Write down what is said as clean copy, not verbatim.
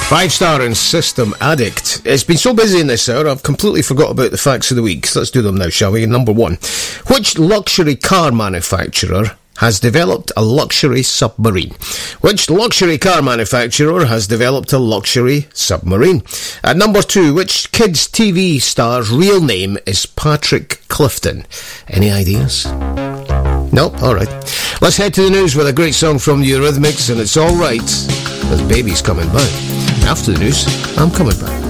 5-star and System Addict. It's been so busy in this hour, I've completely forgot about the facts of the week. So let's do them now, shall we? Number one. Which luxury car manufacturer has developed a luxury submarine? Which luxury car manufacturer has developed a luxury submarine? At number two, which kids' TV star's real name is Patrick Clifton? Any ideas? No? Alright. Let's head to the news with a great song from the Eurythmics, and it's alright with Baby's Coming Back. After the news, I'm coming back.